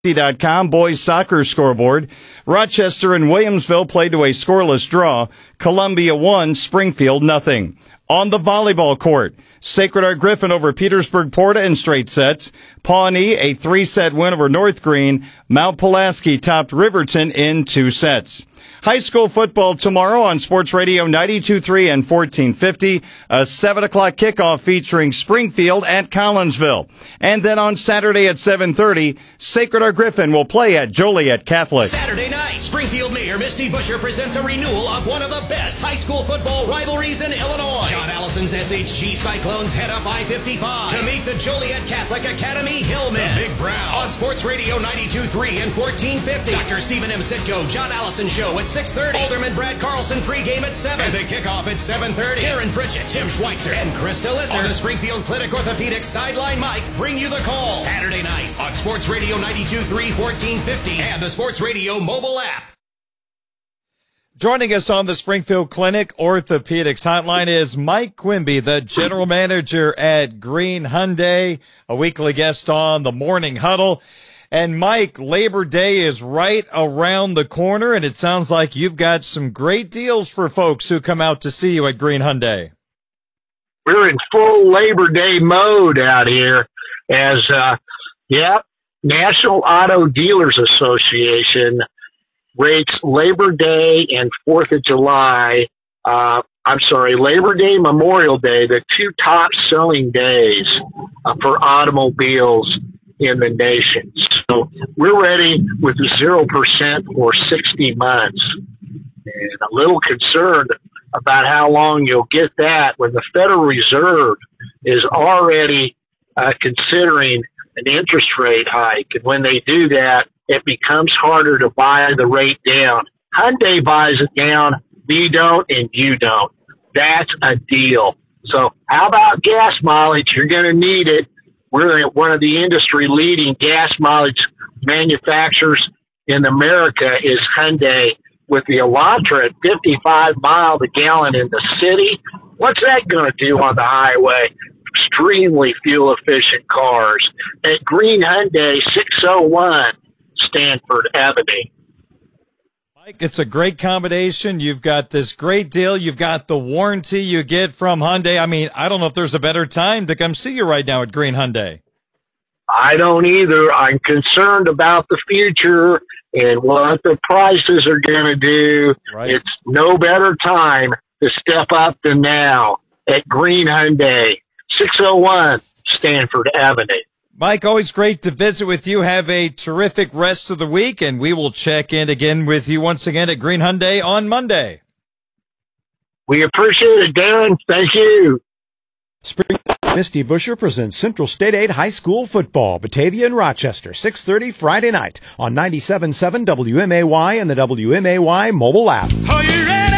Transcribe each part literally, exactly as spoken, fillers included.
dot com boys soccer scoreboard. Rochester and Williamsville played to a scoreless draw. Columbia won, Springfield nothing. On the volleyball court, Sacred Heart Griffin over Petersburg Porta in straight sets. Pawnee, a three-set win over North Green. Mount Pulaski topped Riverton in two sets. High school football tomorrow on Sports Radio ninety-two point three and fourteen fifty. A seven o'clock kickoff featuring Springfield at Collinsville. And then on Saturday at seven thirty, Sacred Heart Griffin will play at Joliet Catholic. Saturday night, Springfield Mayor Misty Buscher presents a renewal of one of the best high school football rivalries in Illinois. John Allison's S H G Cyclones head up I fifty-five to meet the Joliet Catholic Academy Hillmen. The Big Brown on Sports Radio ninety-two point three and fourteen fifty. Doctor Stephen M. Sitko, John Allison Show at six thirty. Alderman Brad Carlson pregame at seven. And the kickoff at seven thirty. Darren Pritchett, Tim Schweitzer, and Krista Lisser on the Springfield Clinic Orthopedics Sideline Mike bring you the call. Saturday night on Sports Radio ninety-two point three, fourteen fifty and the Sports Radio mobile app. Joining us on the Springfield Clinic Orthopedics Hotline is Mike Quimby, the general manager at Green Hyundai, a weekly guest on the Morning Huddle. And Mike, Labor Day is right around the corner, and it sounds like you've got some great deals for folks who come out to see you at Green Hyundai. We're in full Labor Day mode out here as, uh, yeah, National Auto Dealers Association rates Labor Day and fourth of July, uh, I'm sorry, Labor Day, Memorial Day, the two top selling days uh, for automobiles in the nation. So we're ready with zero percent for sixty months. And a little concerned about how long you'll get that when the Federal Reserve is already uh, considering an interest rate hike. And when they do that, it becomes harder to buy the rate down. Hyundai buys it down, we don't, and you don't. That's a deal. So how about gas mileage? You're going to need it. We're one of the industry-leading gas mileage manufacturers in America is Hyundai with the Elantra at fifty-five miles a gallon in the city. What's that going to do on the highway? Extremely fuel-efficient cars. At Green Hyundai, six oh one Stanford Avenue. Mike, it's a great combination. You've got this great deal. You've got the warranty you get from Hyundai. I mean, I don't know if there's a better time to come see you right now at Green Hyundai. I don't either. I'm concerned about the future and what the prices are going to do. Right. It's no better time to step up than now at Green Hyundai, six oh one Stanford Avenue. Mike, always great to visit with you. Have a terrific rest of the week, and we will check in again with you once again at Green Hyundai on Monday. We appreciate it, Darren. Thank you. Spring Misty Buscher presents Central State eight High School Football, Batavia and Rochester, six thirty Friday night on ninety-seven point seven W M A Y and the W M A Y mobile app. Are you ready?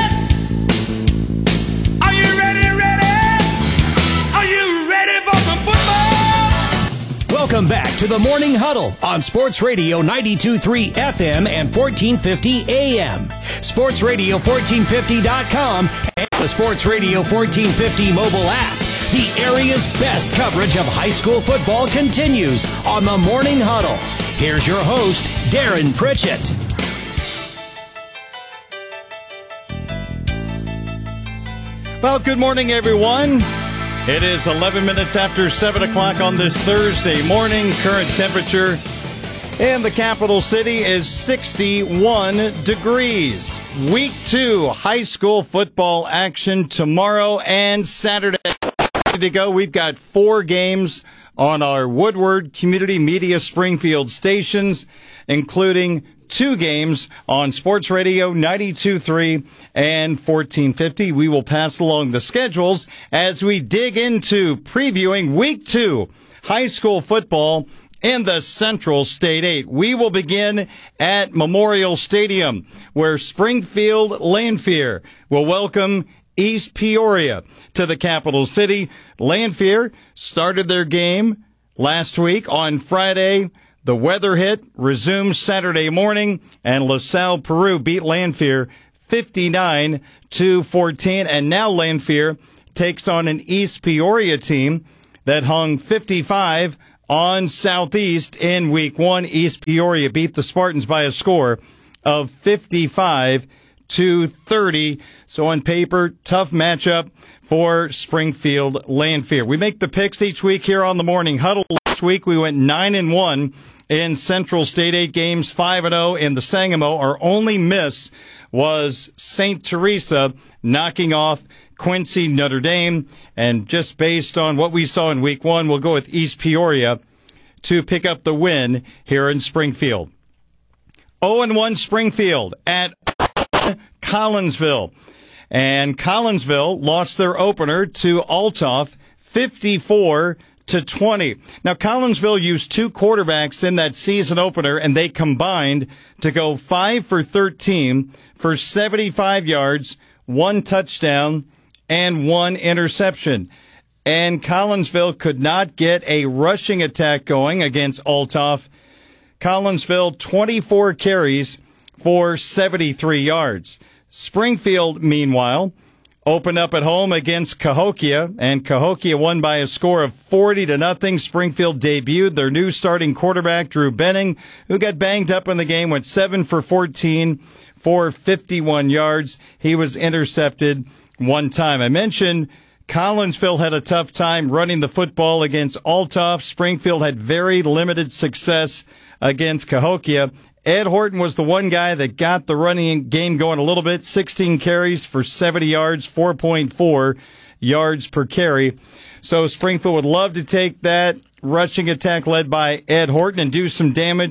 Are you ready, ready? Are you ready for some football? Welcome back to the Morning Huddle on Sports Radio ninety-two point three F M and fourteen fifty A M. Sports Radio fourteen fifty dot com and the Sports Radio fourteen fifty mobile app. The area's best coverage of high school football continues on the Morning Huddle. Here's your host, Darren Pritchett. Well, good morning, everyone. It is eleven minutes after seven o'clock on this Thursday morning. Current temperature in the capital city is sixty-one degrees. Week two high school football action tomorrow and Saturday. To go, we've got four games on our Woodward Community Media Springfield stations, including two games on Sports Radio ninety-two point three and fourteen fifty. We will pass along the schedules as we dig into previewing week two high school football in the Central State eight. We will begin at Memorial Stadium, where Springfield Lanphier will welcome East Peoria to the capital city. Lanphier started their game last week on Friday. The weather hit, resumes Saturday morning, and LaSalle Peru beat Lanphier fifty-nine to fourteen. And now Lanphier takes on an East Peoria team that hung fifty-five on Southeast in week one. East Peoria beat the Spartans by a score of fifty-five to thirty. So on paper, tough matchup for Springfield Lanphier. We make the picks each week here on the Morning Huddle. Last week we went nine and one in Central State, eight games, five and oh in the Sangamo. Our only miss was Saint Teresa knocking off Quincy Notre Dame. And just based on what we saw in week one, we'll go with East Peoria to pick up the win here in Springfield. oh and one Springfield at Collinsville. And Collinsville lost their opener to Althoff fifty-four to twenty. Now, Collinsville used two quarterbacks in that season opener, and they combined to go five for thirteen for seventy-five yards, one touchdown, and one interception. And Collinsville could not get a rushing attack going against Althoff. Collinsville, twenty-four carries for seventy-three yards. Springfield, meanwhile, opened up at home against Cahokia, and Cahokia won by a score of forty to nothing. Springfield debuted their new starting quarterback, Drew Benning, who got banged up in the game, went seven for fourteen for fifty-one yards. He was intercepted one time. I mentioned Collinsville had a tough time running the football against Althoff. Springfield had very limited success against Cahokia. Ed Horton was the one guy that got the running game going a little bit. sixteen carries for seventy yards, four point four yards per carry. So Springfield would love to take that rushing attack led by Ed Horton and do some damage.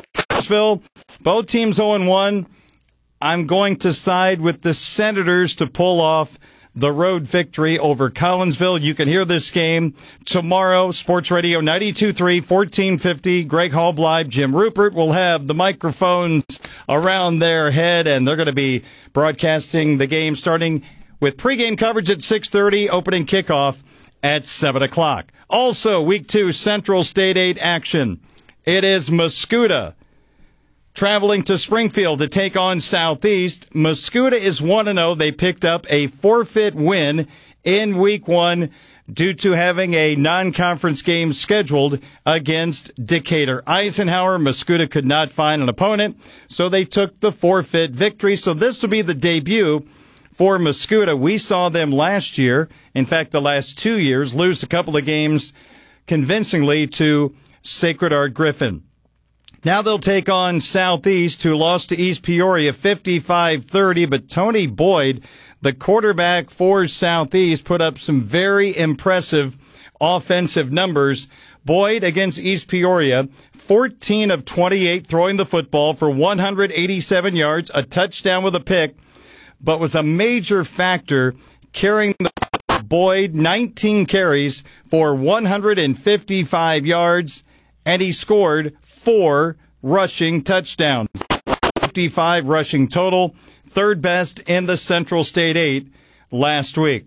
Both teams oh and one. I'm going to side with the Senators to pull off the road victory over Collinsville. You can hear this game tomorrow. Sports Radio ninety-two point three, fourteen fifty. Greg Hallbleib, Jim Rupert will have the microphones around their head, and they're going to be broadcasting the game starting with pregame coverage at six thirty, opening kickoff at seven o'clock. Also, week two Central State eight action. It is Mascoutah traveling to Springfield to take on Southeast. Mascoutah is one and oh. They picked up a forfeit win in week one due to having a non-conference game scheduled against Decatur Eisenhower. Mascoutah could not find an opponent, so they took the forfeit victory. So this will be the debut for Mascoutah. We saw them last year, in fact, the last two years, lose a couple of games convincingly to Sacred Heart Griffin. Now they'll take on Southeast, who lost to East Peoria fifty-five thirty, but Tony Boyd, the quarterback for Southeast, put up some very impressive offensive numbers. Boyd against East Peoria, fourteen of twenty-eight throwing the football for one hundred eighty-seven yards, a touchdown with a pick, but was a major factor carrying the Boyd nineteen carries for one hundred fifty-five yards, and he scored four rushing touchdowns. fifty-five rushing total, third best in the Central State eight last week.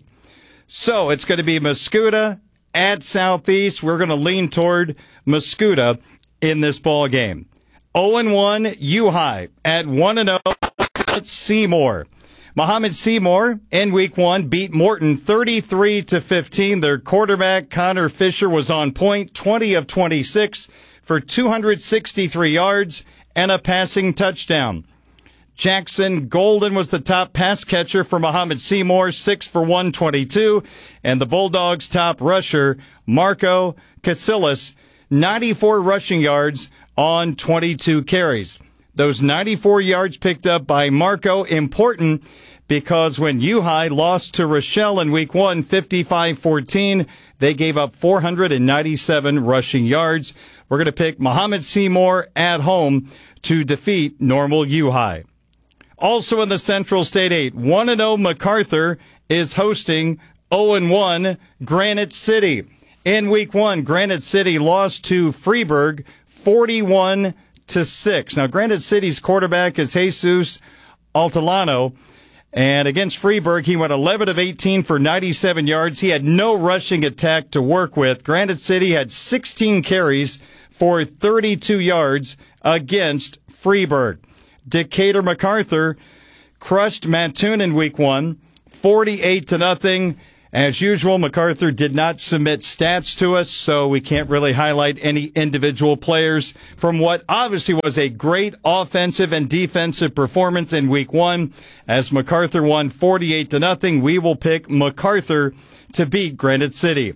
So it's going to be Mascoutah at Southeast. We're going to lean toward Mascoutah in this ball game. oh and one U-High at one and oh at Seymour. Mohammed Seymour in week one beat Morton thirty-three to fifteen. Their quarterback Connor Fisher was on point, twenty of twenty-six for two hundred sixty-three yards and a passing touchdown. Jackson Golden was the top pass catcher for Mohammed Seymour, six for one twenty-two, and the Bulldogs' top rusher Marco Casillas, ninety-four rushing yards on twenty-two carries. Those ninety-four yards picked up by Marco, important because when U-High lost to Rochelle in week one, fifty-five fourteen, they gave up four hundred ninety-seven rushing yards. We're going to pick Mohammed Seymour at home to defeat Normal U-High. Also in the Central State eight, one and oh MacArthur is hosting oh and one Granite City. In week one, Granite City lost to Freeburg forty-one to six. Now, Granite City's quarterback is Jesus Altalano, and against Freeburg, he went eleven of eighteen for ninety-seven yards. He had no rushing attack to work with. Granite City had sixteen carries for thirty-two yards against Freeburg. Decatur MacArthur crushed Mattoon in week one, forty-eight to nothing. As usual, MacArthur did not submit stats to us, so we can't really highlight any individual players from what obviously was a great offensive and defensive performance in week one. As MacArthur won forty-eight to nothing, we will pick MacArthur to beat Granite City.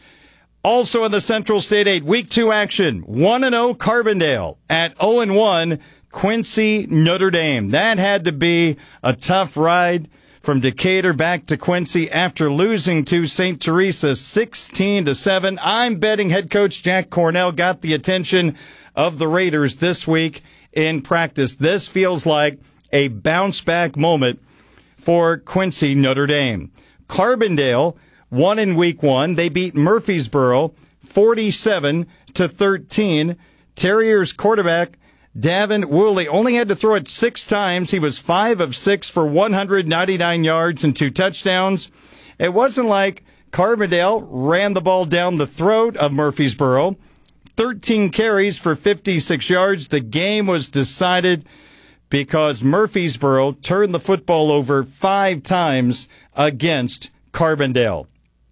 Also in the Central State eight, week two action, one and oh Carbondale at oh and one Quincy Notre Dame. That had to be a tough ride from Decatur back to Quincy after losing to Saint Teresa sixteen to seven. I'm betting head coach Jack Cornell got the attention of the Raiders this week in practice. This feels like a bounce-back moment for Quincy Notre Dame. Carbondale won in week one. They beat Murfreesboro forty-seven to thirteen. Terriers quarterback Davin Woolley only had to throw it six times. He was five of six for one hundred ninety-nine yards and two touchdowns. It wasn't like Carbondale ran the ball down the throat of Murfreesboro. thirteen carries for fifty-six yards. The game was decided because Murfreesboro turned the football over five times against Carbondale.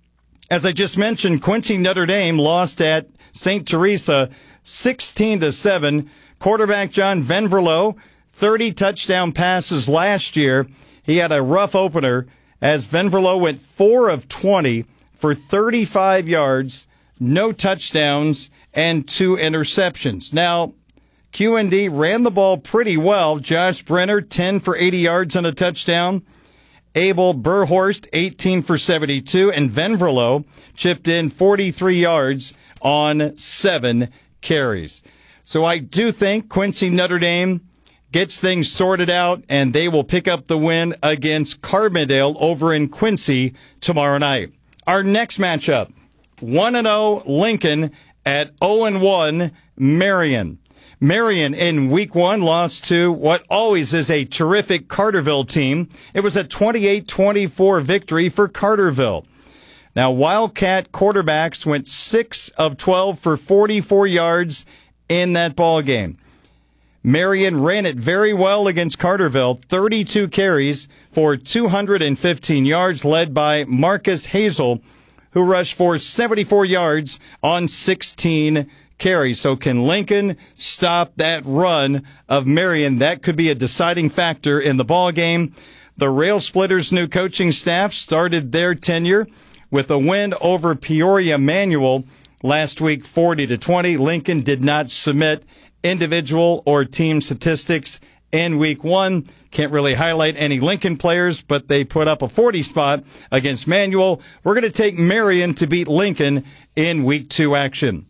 As I just mentioned, Quincy Notre Dame lost at Saint Teresa sixteen to seven. Quarterback John Venverlo, thirty touchdown passes last year. He had a rough opener as Venverlo went four of twenty for thirty-five yards, no touchdowns, and two interceptions. Now, Q N D ran the ball pretty well. Josh Brenner, ten for eighty yards and a touchdown. Abel Burhorst, eighteen for seventy-two. And Venverlo chipped in forty-three yards on seven carries. So I do think Quincy Notre Dame gets things sorted out, and they will pick up the win against Carbondale over in Quincy tomorrow night. Our next matchup, one and oh Lincoln at oh and one Marion. Marion in week one lost to what always is a terrific Carterville team. It was a twenty-eight twenty-four victory for Carterville. Now, Wildcat quarterbacks went six of twelve for forty-four yards in that ball game. Marion ran it very well against Carterville, thirty-two carries for two hundred fifteen yards, led by Marcus Hazel, who rushed for seventy-four yards on sixteen carries. So can Lincoln stop that run of Marion? That could be a deciding factor in the ball game. The Rail Splitters' new coaching staff started their tenure with a win over Peoria Manual last week, forty to twenty. Lincoln did not submit individual or team statistics in week one. Can't really highlight any Lincoln players, but they put up a forty spot against Manual. We're going to take Marion to beat Lincoln in week two action.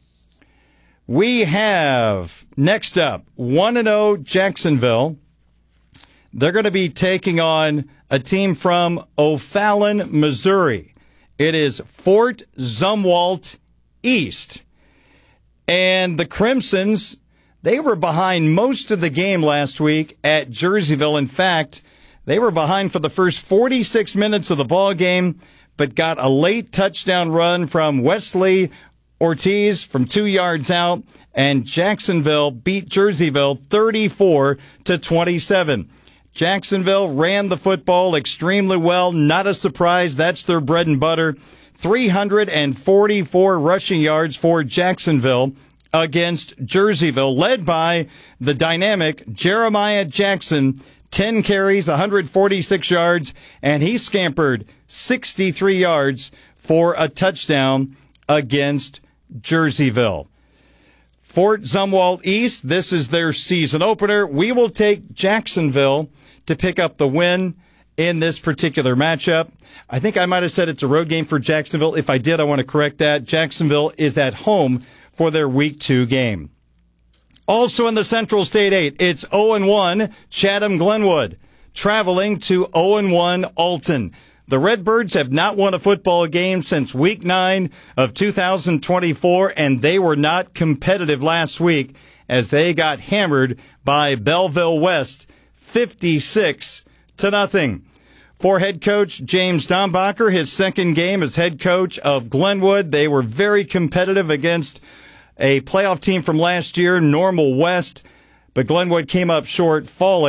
We have, next up, one and oh Jacksonville. They're going to be taking on a team from O'Fallon, Missouri. It is Fort Zumwalt East. And the Crimsons, they were behind most of the game last week at Jerseyville. In fact, they were behind for the first forty-six minutes of the ball game, but got a late touchdown run from Wesley Ortiz from two yards out, and Jacksonville beat Jerseyville thirty-four to twenty-seven. Jacksonville ran the football extremely well. Not a surprise. That's their bread and butter. three hundred forty-four rushing yards for Jacksonville against Jerseyville, led by the dynamic Jeremiah Jackson, ten carries, one hundred forty-six yards, and he scampered sixty-three yards for a touchdown against Jerseyville. Fort Zumwalt East, this is their season opener. We will take Jacksonville to pick up the win in this particular matchup. I think I might have said it's a road game for Jacksonville. If I did, I want to correct that. Jacksonville is at home for their week two game. Also in the Central State eight, it's oh and one Chatham Glenwood, traveling to oh and one Alton. The Redbirds have not won a football game since week nine of two thousand twenty-four, and they were not competitive last week as they got hammered by Belleville West fifty-six to nothing. For head coach James Dombacher, his second game as head coach of Glenwood, they were very competitive against a playoff team from last year, Normal West, but Glenwood came up short, falling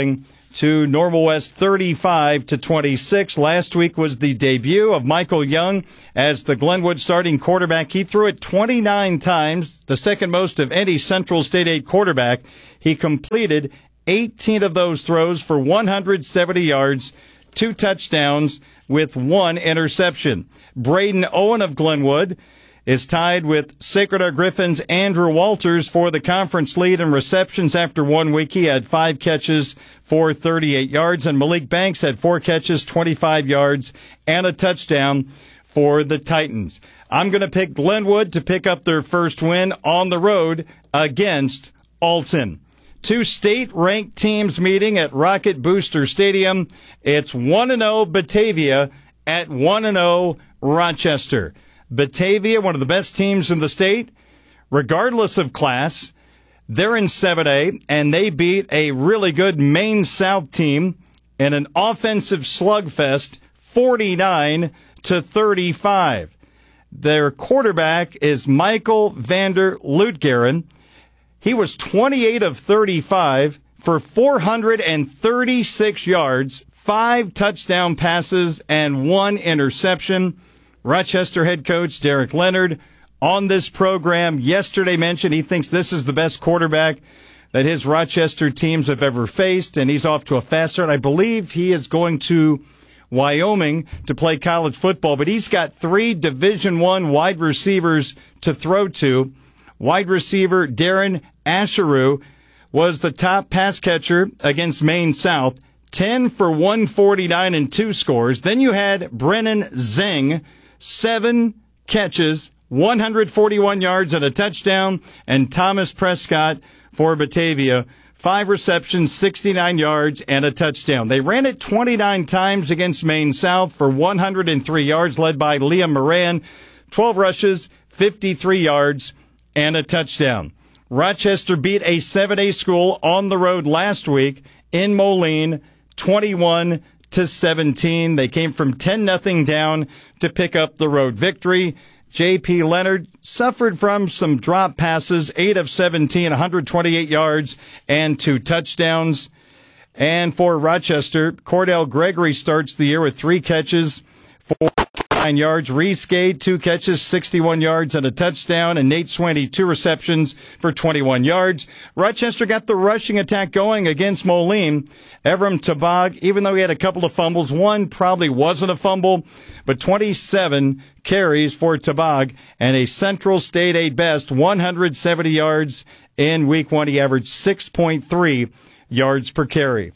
to Normal West thirty-five to twenty-six. Last week was the debut of Michael Young as the Glenwood starting quarterback. He threw it twenty-nine times, the second most of any Central State eight quarterback. He completed eighteen of those throws for one hundred seventy yards, two touchdowns with one interception. Braden Owen of Glenwood is tied with Sacred Heart Griffin's Andrew Walters for the conference lead in receptions after one week. He had five catches for thirty-eight yards, and Malik Banks had four catches, twenty-five yards, and a touchdown for the Titans. I'm going to pick Glenwood to pick up their first win on the road against Alton. Two state-ranked teams meeting at Rocket Booster Stadium. It's one and oh Batavia at one and oh Rochester. Batavia, one of the best teams in the state, regardless of class. They're in seven A, and they beat a really good Maine South team in an offensive slugfest, forty-nine to thirty-five. Their quarterback is Michael Vander Lutgaren. He was twenty-eight of thirty-five for four hundred thirty-six yards, five touchdown passes, and one interception. Rochester head coach Derek Leonard on this program yesterday mentioned he thinks this is the best quarterback that his Rochester teams have ever faced, and he's off to a fast start. I believe he is going to Wyoming to play college football, but he's got three Division One wide receivers to throw to. Wide receiver Darren Asheru was the top pass catcher against Maine South, ten for one forty-nine and two scores. Then you had Brennan Zing, seven catches, one hundred forty-one yards and a touchdown, and Thomas Prescott for Batavia, five receptions, sixty-nine yards, and a touchdown. They ran it twenty-nine times against Maine South for one hundred three yards, led by Liam Moran, twelve rushes, fifty-three yards, and a touchdown. Rochester beat a seven A school on the road last week in Moline, twenty-one to seventeen. They came from ten nothing down to pick up the road victory. J P Leonard suffered from some drop passes, eight of seventeen, one hundred twenty-eight yards, and two touchdowns. And for Rochester, Cordell Gregory starts the year with three catches for nine yards. Reese Gade, two catches, sixty-one yards, and a touchdown. And Nate Swaney, two receptions for twenty-one yards. Rochester got the rushing attack going against Moline. Evram Tabag, even though he had a couple of fumbles, one probably wasn't a fumble, but twenty-seven carries for Tabag, and a Central State eight best, one hundred seventy yards in week one. He averaged six point three yards per carry.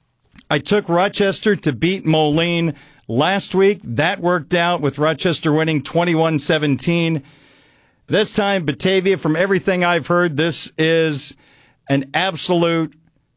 I took Rochester to beat Moline last week. That worked out with Rochester winning twenty-one seventeen. This time, Batavia, from everything I've heard, this is an absolute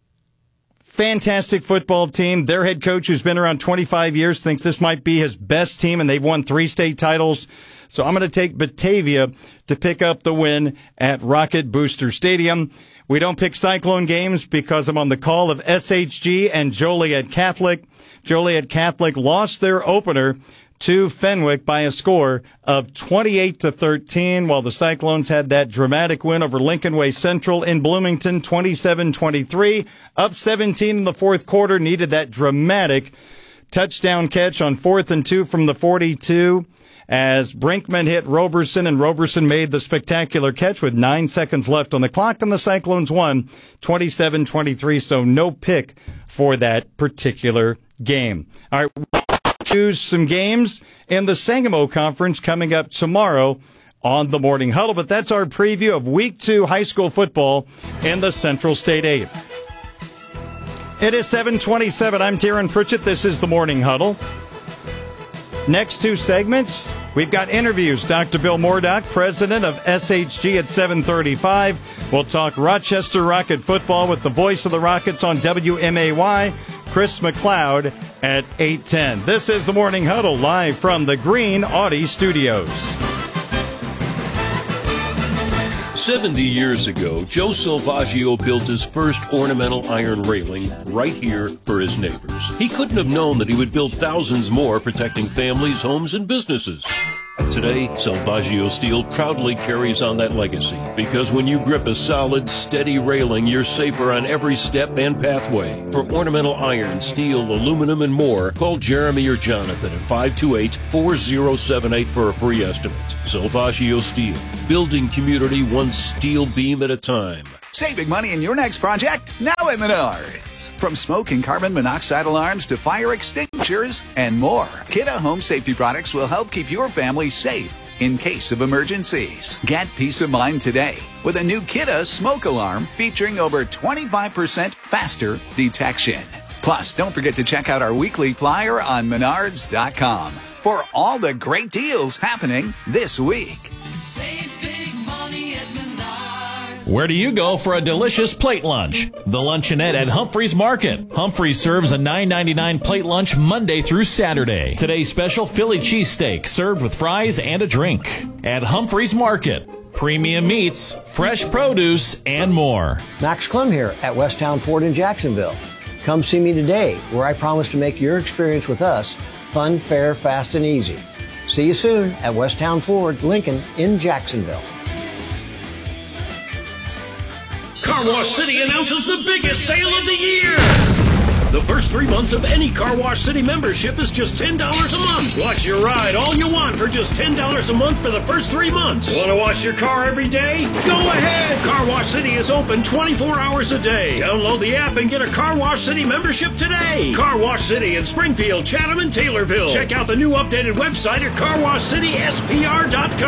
fantastic football team. Their head coach, who's been around twenty-five years, thinks this might be his best team, and they've won three state titles. So I'm going to take Batavia to pick up the win at Rocket Booster Stadium. We don't pick Cyclone games because I'm on the call of S H G and Joliet Catholic. Joliet Catholic lost their opener to Fenwick by a score of twenty-eight to thirteen, while the Cyclones had that dramatic win over Lincoln Way Central in Bloomington, twenty-seven twenty-three. Up seventeen in the fourth quarter, needed that dramatic touchdown catch on fourth and two from the forty-two as Brinkman hit Roberson, and Roberson made the spectacular catch with nine seconds left on the clock, and the Cyclones won twenty-seven twenty-three, so no pick for that particular game. All right, we'll choose some games in the Sangamo Conference coming up tomorrow on the Morning Huddle, but that's our preview of Week two high school football in the Central State eight. It is seven twenty-seven. I'm Darren Pritchett. This is the Morning Huddle. Next two segments, we've got interviews. Doctor Bill Moordock, president of S H G at seven thirty-five. We'll talk Rochester Rocket football with the voice of the Rockets on W M A Y, Chris McLeod, at eight ten. This is the Morning Huddle live from the Green Audi Studios. seventy years ago, Joe Salvaggio built his first ornamental iron railing right here for his neighbors. He couldn't have known that he would build thousands more, protecting families, homes, and businesses. Today, Salvaggio Steel proudly carries on that legacy because when you grip a solid, steady railing, you're safer on every step and pathway. For ornamental iron, steel, aluminum, and more, call Jeremy or Jonathan at five two eight, four zero seven eight for a free estimate. Salvaggio Steel, building community one steel beam at a time. Saving money in your next project? Now at Menards. From smoke and carbon monoxide alarms to fire extinguishers and more, Kidde Home Safety products will help keep your family safe in case of emergencies. Get peace of mind today with a new Kidde smoke alarm featuring over twenty-five percent faster detection. Plus, don't forget to check out our weekly flyer on menards dot com for all the great deals happening this week. Save big money at Menards. Where do you go for a delicious plate lunch? The Luncheonette at Humphreys Market. Humphreys serves a nine ninety-nine plate lunch Monday through Saturday. Today's special Philly cheesesteak served with fries and a drink. At Humphreys Market. Premium meats, fresh produce, and more. Max Clem here at Westtown Ford in Jacksonville. Come see me today, where I promise to make your experience with us fun, fair, fast, and easy. See you soon at Westtown Ford, Lincoln in Jacksonville. Car Wash City announces the biggest sale of the year. The first three months of any Car Wash City membership is just ten dollars a month. Watch your ride all you want for just ten dollars a month for the first three months. Want to wash your car every day? Go ahead. Car Wash City is open twenty-four hours a day. Download the app and get a Car Wash City membership today. Car Wash City in Springfield, Chatham, and Taylorville. Check out the new updated website at car wash city s p r dot com.